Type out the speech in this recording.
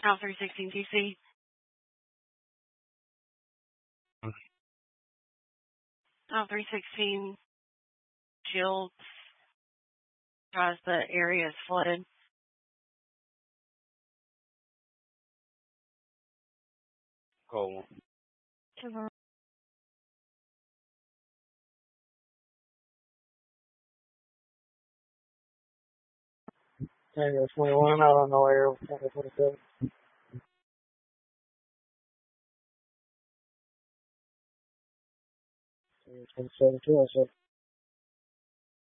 South 316 TC. South 316 Shields. Because the area is flooded. Cool. Tango 21 out on the air. Tango 27. Tango 27 207.